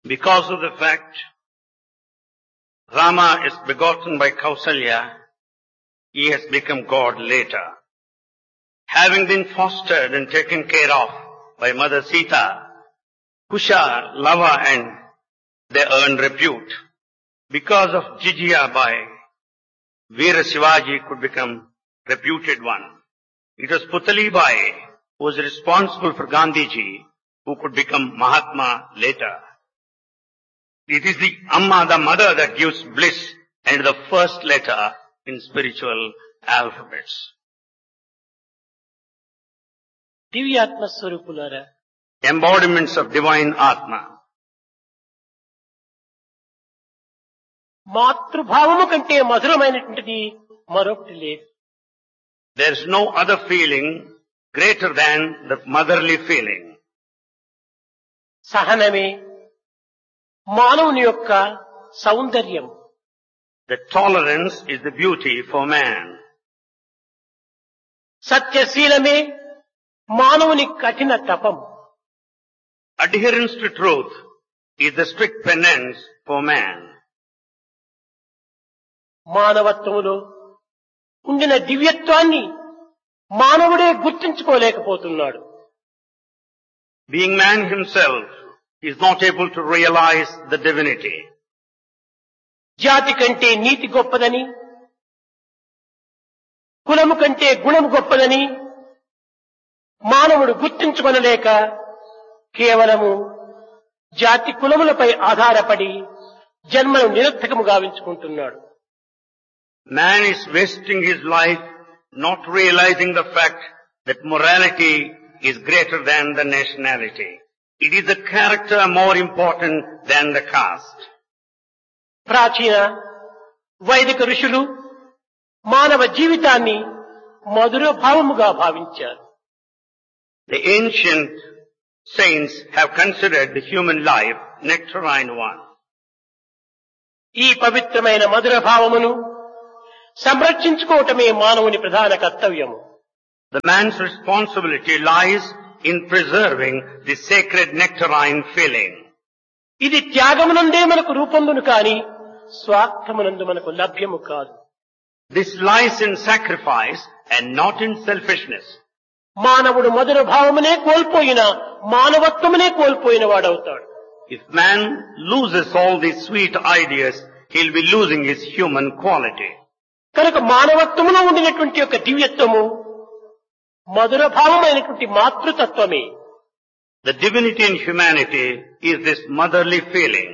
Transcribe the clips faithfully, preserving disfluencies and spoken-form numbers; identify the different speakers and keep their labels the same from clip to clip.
Speaker 1: Because of the fact Rama is begotten by Kausalya, he has become God later. Having been fostered and taken care of by Mother Sita, Kusha, Lava and they earned repute. Because of Jijya Bai, Veera Shivaji could become reputed one. It was Putali Bai who was responsible for Gandhiji, who could become Mahatma later. It is the Amma, the mother, that gives bliss and the first letter in spiritual alphabets.
Speaker 2: దివ్యాత్మ స్వరూపులారా,
Speaker 1: Embodiments of divine Atma.
Speaker 2: మాతృభావము కంటే మధురమైనటువంటిది మరొకటి లేదు.
Speaker 1: There is no other feeling greater than the motherly feeling.
Speaker 2: సహనమే మానవుని యొక్క సౌందర్యం.
Speaker 1: The tolerance is the beauty for man.
Speaker 2: సత్యశీలమే మానవుని కఠిన తపం.
Speaker 1: Adherence to truth is the strict penance for man.
Speaker 2: మానవత్వములో ఉండిన దివ్యత్వాన్ని మానవుడే గుర్తించుకోలేకపోతున్నాడు.
Speaker 1: Being man himself is not able to realize the divinity.
Speaker 2: జాతి కంటే నీతి గొప్పదని, కులము కంటే గుణము గొప్పదని మానవుడు గుర్తించుకొనలేక కేవలము జాతి కులములపై ఆధారపడి జన్మను నిరర్థకము గావించుకుంటున్నాడు.
Speaker 1: Man is wasting his life not realizing the fact that morality is greater than the nationality. It is the character more important than the caste.
Speaker 2: ప్రాచీన వైదిక ఋషులు మానవ జీవితాన్ని మధుర భావముగా భావించారు.
Speaker 1: The ancient saints have considered the human life nectarine one.
Speaker 2: ఈ పవిత్రమైన మధుర భావమును సంరక్షించుకోవటమే మానవుని ప్రధాన కర్తవ్యము.
Speaker 1: The man's responsibility lies in preserving the sacred nectarine feeling.
Speaker 2: ఇది త్యాగమునందే మనకు రూపొందును కాని స్వార్థమునందు మనకు లభ్యము కాదు.
Speaker 1: This lies in sacrifice and not in selfishness.
Speaker 2: మానవుడు మధుర భావమునే కోల్పోయిన మానవత్వమునే కోల్పోయిన వాడవుతాడు.
Speaker 1: If man loses all these sweet ideas, he'll be losing his human quality.
Speaker 2: కనుక మానవత్వములో ఉండినటువంటి యొక్క దివ్యత్వము మధుర భావమైనటువంటి మాతృతత్వమే.
Speaker 1: The divinity in humanity is this motherly feeling.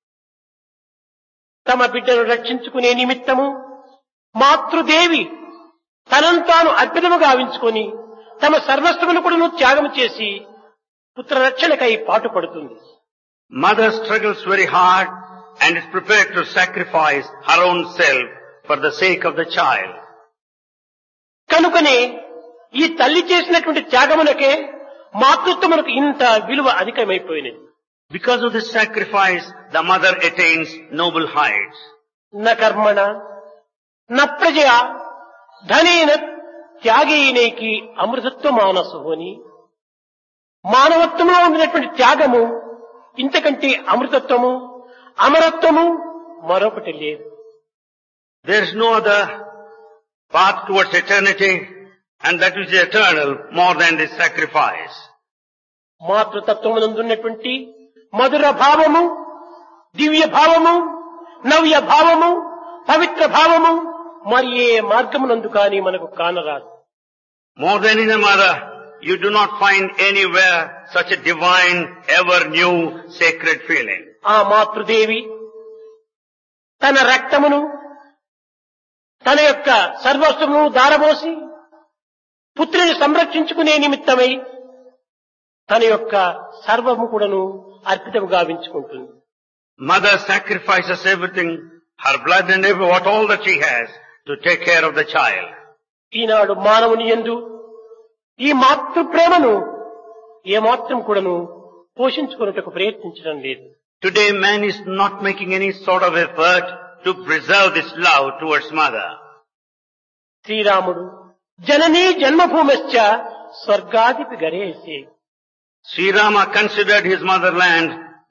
Speaker 2: తమ బిడ్డను రక్షించుకునే నిమిత్తము మాతృదేవి తనను తాను అర్పితము గావించుకొని తమ సర్వస్వమును కూడా త్యాగం చేసి పుత్రరక్షణకై పాటుపడుతుంది.
Speaker 1: Mother struggles very hard and is prepared to sacrifice her own self for the sake of the child.
Speaker 2: కనుకనే ఈ తల్లి చేసినటువంటి త్యాగమునకే మాతృత్వమునకు ఇంత విలువ అధికమైపోయినది.
Speaker 1: Because of this sacrifice, the mother attains noble heights.
Speaker 2: న కర్మణ న ప్రజయా ధనేన త్యాగేనైకి అమృతత్వ మానసు అని మానవత్వంలో ఉండినటువంటి త్యాగము ఇంతకంటే అమృతత్వము అమరత్వము మరొకటి లేదు.
Speaker 1: There is no other path towards eternity, and that is eternal more than this sacrifice.
Speaker 2: మాతృతత్వమునందున్నటువంటి మధుర భావము, దివ్య భావము, నవ్య భావము, పవిత్ర భావము మరి ఏ మార్గమునందు కాని మనకు కానరాదు.
Speaker 1: More than in a mother, you do not find anywhere such a divine, ever new, sacred feeling.
Speaker 2: ఆ మాతృదేవి తన రక్తమును తన యొక్క సర్వస్వమును దారబోసి పుత్రుని సంరక్షించుకునే నిమిత్తమై తన యొక్క సర్వము కూడాను అర్పితము గావించుకుంటుంది.
Speaker 1: Mother sacrifices everything, her blood and every, what all that she has, to take care of the child.
Speaker 2: ఈనాడు మానవుని యందు ఈ మాతృ ప్రేమను ఏమాత్రం కూడాను పోషించుకున్నట్టుకు ప్రయత్నించడం లేదు.
Speaker 1: Today man is not making any sort of effort to preserve this love towards mother.
Speaker 2: శ్రీరాముడు జననీ జన్మభూమిశ్చ స్వర్గాదిపి గరేసి.
Speaker 1: Sri Rama considered his motherland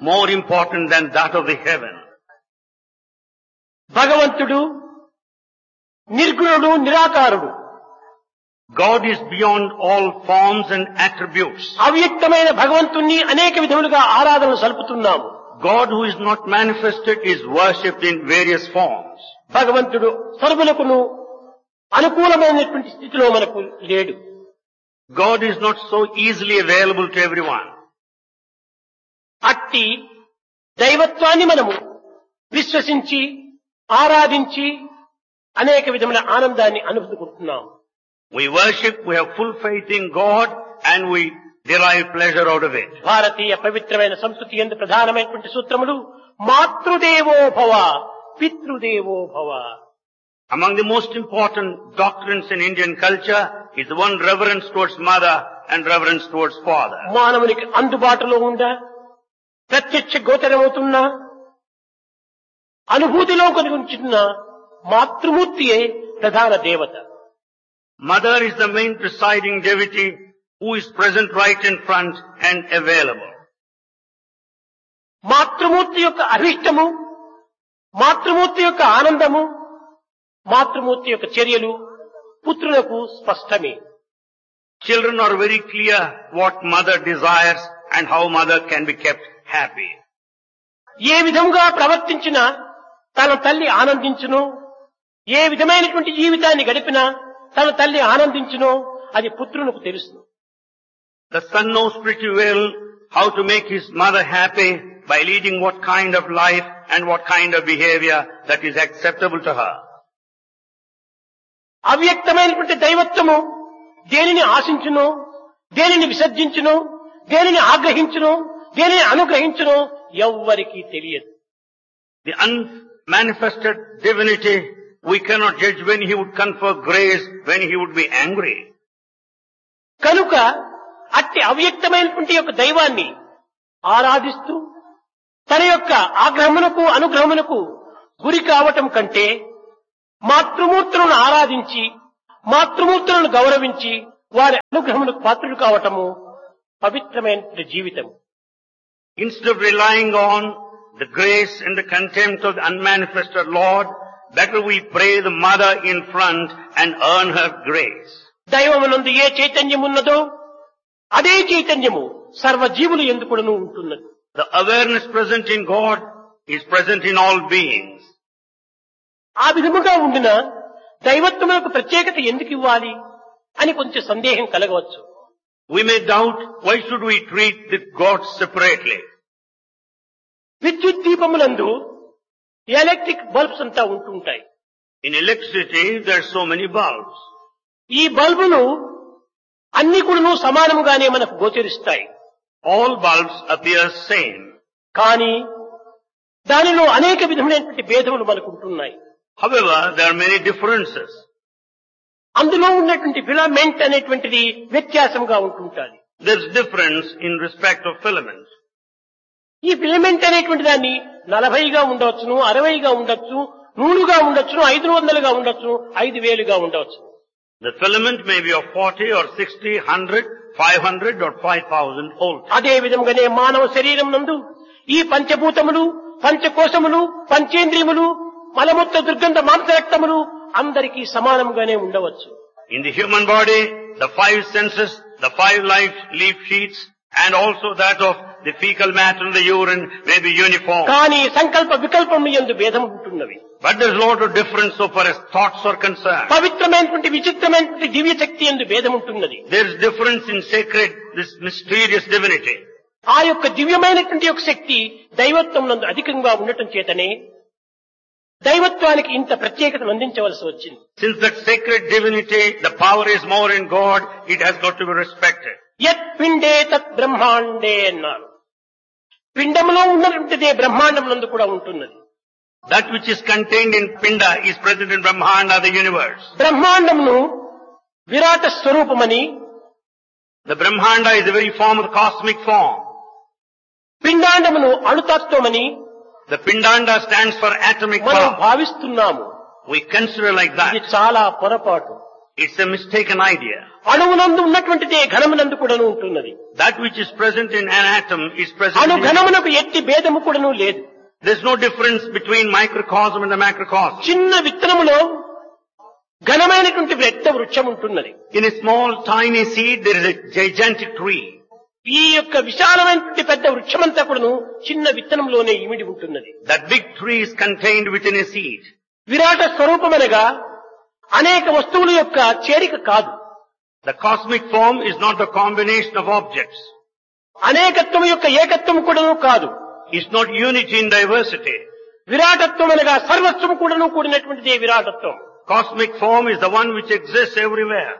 Speaker 1: more important than that of the heaven.
Speaker 2: భగవంతుడు నిర్గుణుడు, నిరాకారుడు.
Speaker 1: God is beyond all forms and attributes.
Speaker 2: అవ్యక్తమైన భగవంతుణ్ణి అనేక విధములుగా ఆరాధనలు సల్పుతున్నాము.
Speaker 1: God who is not manifested is worshipped in various forms.
Speaker 2: భగవంతుడు సర్వులకును అనుకూలమైనటువంటి స్థితిలో మనకు లేడు.
Speaker 1: God is not so easily available to everyone.
Speaker 2: అట్టి దైవత్వాన్ని మనము విశ్వసించి ఆరాధించి అనేక విధమైన ఆనందాన్ని అనుభూతికుంటున్నాము.
Speaker 1: We worship, we have full faith in God and we derive pleasure out of it.
Speaker 2: భారతీయ పవిత్రమైన సంస్కృతి యందు ప్రధానమైనటువంటి సూత్రములు మాతృదేవో భవ, పితృదేవో భవ.
Speaker 1: Among the most important doctrines in Indian culture is the one reverence towards mother and reverence towards father.
Speaker 2: మానవునికి అందుబాటులో ఉండ ప్రత్యక్ష గోచరమవుతున్న అనుభూతిలో కలుగుతున్న మాతృమూర్తియే ప్రధాన దేవత.
Speaker 1: Mother is the main presiding deity who is present right in front and available.
Speaker 2: మాతృమూర్తి యొక్క అభిష్టము, మాతృమూర్తి యొక్క ఆనందము, మాతృమూర్తి యొక్క చర్యలు పుత్రులకు స్పష్టమే.
Speaker 1: Children are very clear what mother desires and how mother can be kept happy.
Speaker 2: ఏ విధంగా ప్రవర్తించినా తన తల్లి ఆనందించును, ఏ విధమైనటువంటి జీవితాన్ని గడిపినా తన తల్లి ఆనందించును, అది పుత్రునికి తెలుసు.
Speaker 1: The son knows pretty well how to make his mother happy by leading what kind of life and what kind of behavior that is acceptable to her.
Speaker 2: అవ్యక్తమైనటువంటి దైవత్వము దేనిని ఆశించును, దేనిని విసర్జించును, దేనిని ఆగ్రహించును, దేనిని అనుగ్రహించును ఎవ్వరికీ తెలియదు.
Speaker 1: The unmanifested divinity, we cannot judge when he would confer grace, when he would be angry.
Speaker 2: కనుక అట్టి అవ్యక్తమైనటువంటి యొక్క దైవాన్ని ఆరాధిస్తూ తన యొక్క ఆగ్రహమునకు అనుగ్రహమునకు గురి కావటం కంటే మాతృమూర్తులను ఆరాధించి మాతృమూర్తులను గౌరవించి వారి అనుగ్రహమునకు పాత్రులు కావటము పవిత్రమైన జీవితం.
Speaker 1: Instead of relying on the grace and the contempt of the unmanifested Lord, better we pray the mother in front and earn her grace.
Speaker 2: దైవమునందు ఏ చైతన్యం ఉన్నదో అదే చైతన్యము సర్వజీవులు యందు కూడాను ఉంటున్నది.
Speaker 1: The awareness present in God is present in all beings.
Speaker 2: ఆ విధముగా ఉండిన దైవత్వములకు ప్రత్యేకత ఎందుకు ఇవ్వాలి అని కొంచెం సందేహం కలగవచ్చు.
Speaker 1: We may doubt, why should we treat the gods separately?
Speaker 2: విద్యుత్ దీపములందు ఎలక్ట్రిక్ బల్బ్స్ అంతా ఉంటుంటాయి.
Speaker 1: In electricity, there are so many bulbs.
Speaker 2: ఈ బల్బులు అన్ని కూడాను సమానముగానే మనకు గోచరిస్తాయి.
Speaker 1: All bulbs appear same.
Speaker 2: కానీ దానిలో అనేక విధమైనటువంటి భేదములు మనకు ఉంటున్నాయి.
Speaker 1: However, there are many differences.
Speaker 2: అందులో ఉన్నటువంటి ఫిలమెంట్ అనేటువంటిది వ్యత్యాసంగా ఉంటుంటుంది.
Speaker 1: There is difference in respect of filaments.
Speaker 2: ఈ ఫిలమెంట్ అనేటువంటి దాన్ని నలభైగా ఉండవచ్చును, అరవైగా ఉండొచ్చు, నూరుగా ఉండొచ్చును, ఐదు వందలుగా ఉండొచ్చు, ఐదు వేలుగా ఉండవచ్చు.
Speaker 1: The filament may be of forty or sixty, one hundred, five hundred or five thousand volts.
Speaker 2: అదే విధంగానే మానవ శరీరం నందు ఈ పంచభూతములు, పంచకోశములు, పంచేంద్రియములు, మలమూత్ర దుర్గంధ మాంసరక్తములు అందరికీ సమానంగానే ఉండవచ్చు.
Speaker 1: In the human body, the five senses, the five life leaf sheets, and also that of the fecal matter and the urine may be uniform.
Speaker 2: కానీ సంకల్ప వికల్పము యందు భేదం ఉంటున్నవి.
Speaker 1: But there is a lot of difference so far as thoughts are concerned.
Speaker 2: పవిత్రమైనటువంటి విచిత్రమైనటువంటి దివ్య శక్తి యందు భేదం ఉంటున్నది.
Speaker 1: There is difference in sacred, this mysterious divinity.
Speaker 2: ఆ యొక్క దివ్యమైనటువంటి యొక్క శక్తి దైవత్వం నందు అధికంగా ఉండటం చేతనే దైవత్వానికి ఇంత ప్రత్యేకతను అందించవలసి వచ్చింది.
Speaker 1: Since that sacred divinity, the power is more in God, it has got to be respected.
Speaker 2: యత్ పిండే తత్ బ్రహ్మాండే అన్నారు. పిండములో ఉన్నటువంటిదే బ్రహ్మాండం నందు కూడా ఉంటున్నది.
Speaker 1: That which is contained in Pinda is present in Brahmanda, the universe.
Speaker 2: బ్రహ్మాండంను Virata స్వరూపమని,
Speaker 1: The Brahmanda is the very form of the cosmic form.
Speaker 2: పిండాండమును అణుతత్వమని
Speaker 1: The Pindanda stands for atomic
Speaker 2: మనం
Speaker 1: power.
Speaker 2: భావిస్తున్నాము.
Speaker 1: We consider like
Speaker 2: ఇది
Speaker 1: that.
Speaker 2: చాలా పొరపాటు.
Speaker 1: It's a mistaken idea.
Speaker 2: అణువునందు ఉన్నటువంటిదే ఘనమునందు కూడాను ఉంటున్నది.
Speaker 1: That which is present in an atom is present
Speaker 2: అణు
Speaker 1: in...
Speaker 2: ఘనమునకు ఎట్టి భేదము కూడాను లేదు.
Speaker 1: There's no difference between microcosm and the macrocosm.
Speaker 2: చిన్న విత్తనములో ఘనమైనటువంటి పెద్ద వృక్షం ఉంటున్నది.
Speaker 1: In a small, tiny seed, there is a gigantic tree.
Speaker 2: ఈ యొక్క విశాలమైనటువంటి పెద్ద వృక్షమంతా కూడాను చిన్న విత్తనంలోనే ఇమిడి ఉంటున్నది.
Speaker 1: That big tree is contained within a seed.
Speaker 2: విరాట స్వరూపమనగా అనేక వస్తువుల యొక్క చేరిక కాదు.
Speaker 1: The cosmic form is not the combination of objects.
Speaker 2: అనేకత్వం యొక్క ఏకత్వం కూడాను కాదు.
Speaker 1: It's not unity in diversity.
Speaker 2: విరాటత్వం అనగా సర్వస్వం కూడాను కూడినటువంటిదే విరాటత్వం.
Speaker 1: Cosmic form is the one which exists everywhere.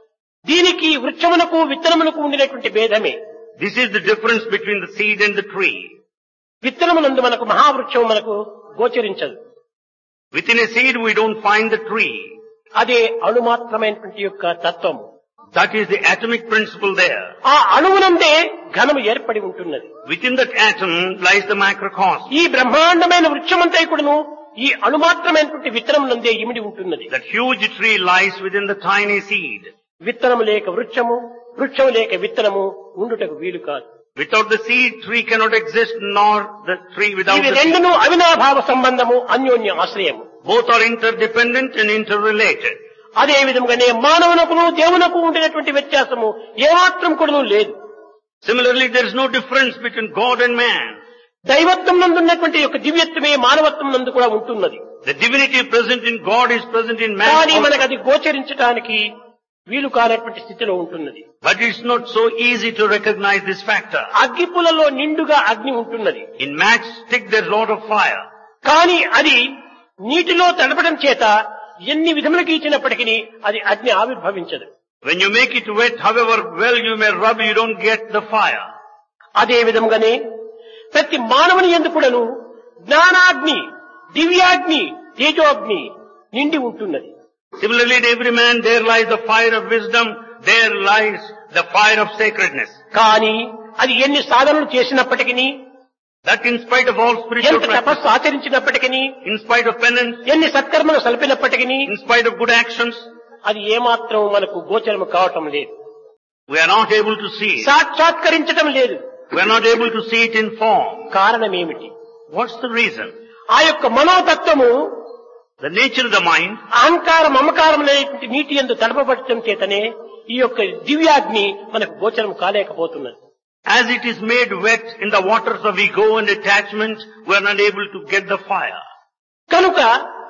Speaker 2: దీనికి వృక్షమునకు విత్తనమునకు ఉండినటువంటి భేదమే.
Speaker 1: This is the difference between the seed and the tree.
Speaker 2: విత్తనమునందు మనకు మహావృక్షం మనకు గోచరించదు.
Speaker 1: Within a seed we don't find the tree.
Speaker 2: అదే అణుమాత్రమైనటువంటి యొక్క తత్వం.
Speaker 1: That is the atomic principle there.
Speaker 2: ఆ అణువునందే ఘనము ఏర్పడి ఉంటున్నది.
Speaker 1: Within that atom lies the macrocosm.
Speaker 2: ఈ బ్రహ్మాండమైన వృక్షమంతా కూడాను ఈ అణుమాత్రమైనటువంటి విత్తనమునందే ఇమిడి ఉంటున్నది.
Speaker 1: That huge tree lies within the tiny seed.
Speaker 2: విత్తనము లేక వృక్షము, వృక్షము లేక విత్తనము ఉండుటకు వీలు కాదు.
Speaker 1: Without the seed, tree cannot exist, nor the tree without
Speaker 2: ఇవి
Speaker 1: the seed.
Speaker 2: రెండును అవినాభావ సంబంధము, అన్యోన్య ఆశ్రయము.
Speaker 1: Both are interdependent and interrelated.
Speaker 2: అదే విధంగానే మానవునకును దేవునకు ఉండినటువంటి వ్యత్యాసము ఏమాత్రం కూడా లేదు.
Speaker 1: Similarly, there is no difference between God and man.
Speaker 2: దైవత్వం నందు ఉన్నటువంటి యొక్క దివ్యత్వమే మానవత్వం నందు కూడా ఉంటున్నది.
Speaker 1: The divinity present in God is present in man
Speaker 2: కానీ
Speaker 1: also.
Speaker 2: మనకు అది గోచరించడానికి వీలు కానటువంటి స్థితిలో ఉంటున్నది.
Speaker 1: But it's not so easy to recognize this factor.
Speaker 2: అగ్గిపులలో నిండుగా అగ్ని ఉంటున్నది.
Speaker 1: In matchstick there's a lot of fire.
Speaker 2: కానీ అది నీటిలో తడపడం చేత ఎన్ని విధములకు ఇచ్చినప్పటికీ అది అగ్ని ఆవిర్భవించదు.
Speaker 1: When you make it wet, however well you may rub, you don't get the fire.
Speaker 2: అదే విధంగానే ప్రతి మానవుని యందు కూడాను జ్ఞానాగ్ని, దివ్యాగ్ని, తేజోగ్ని నిండి ఉంటున్నది.
Speaker 1: Similarly, in every man there lies the fire of wisdom, there lies the fire of sacredness.
Speaker 2: కానీ అది ఎన్ని సాధనలు చేసినప్పటికీ,
Speaker 1: That in spite of all spiritual
Speaker 2: ఎంత
Speaker 1: practice,
Speaker 2: తపస్సు ఆచరించినప్పటికీ,
Speaker 1: in spite of penance,
Speaker 2: ఎన్ని సత్కర్మలు సల్పినప్పటికీ
Speaker 1: in spite of good actions,
Speaker 2: అది ఏమాత్రం మనకు గోచరము కావటం లేదు.
Speaker 1: we are not able to see it.
Speaker 2: సాక్షాత్కరించటం లేదు.
Speaker 1: We are not able to see it in form.
Speaker 2: కారణం ఏమిటి?
Speaker 1: What's the reason?
Speaker 2: ఆ యొక్క మనోతత్వము
Speaker 1: The nature of the mind,
Speaker 2: అహంకార మమకారం అనేటువంటి నీటి యందు తడపబడటం చేతనే ఈ యొక్క దివ్యాగ్ని మనకు గోచరం కాలేకపోతున్నది.
Speaker 1: as it is made wet in the waters of ego and attachment, we are not able to get the fire.
Speaker 2: కనుక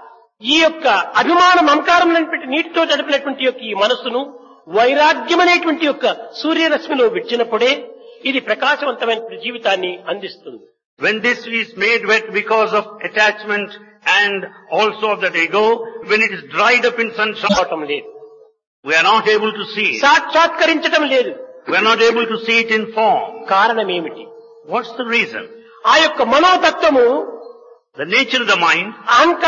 Speaker 2: ఈ యొక్క అభిమాన మమకారం అనేటువంటి నీటితో తడిపినటువంటి యొక్క ఈ మనస్సును వైరాగ్యం అనేటువంటి యొక్క సూర్యరశ్మిలో విడిచినప్పుడే ఇది ప్రకాశవంతమైన జీవితాన్ని అందిస్తుంది.
Speaker 1: When this is made wet because of attachment and also of that ego, when it is dried up in sunshine,
Speaker 2: కావటం లేదు.
Speaker 1: we are not able to see it.
Speaker 2: సాక్షాత్కరించటం లేదు.
Speaker 1: We are not able to see it in form.
Speaker 2: కారణం ఏమిటి?
Speaker 1: What's the reason?
Speaker 2: ఆ యొక్క మనోతత్వము
Speaker 1: The nature of the mind,
Speaker 2: అహంకార